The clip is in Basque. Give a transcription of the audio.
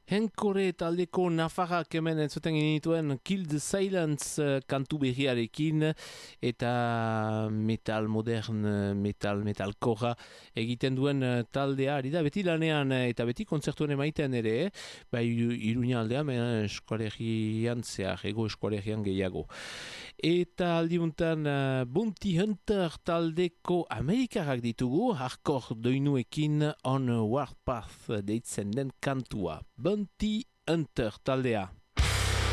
Henkore taldeko nafarrak hemen entzuten genituen Kill the Silence kantu berriarekin eta metal modern, metalkorra egiten duen taldea ari da beti lanean eta beti kontzertuen emaiten ere, Iruña aldean, eskualerian zehar, ego eskualerian gehiago. Eta aldiuntan Bounty Hunter taldeko amerikarrak ditugu, hardcore doinuekin On Warpath deitzen den kantua. Bounty Hunter taldea.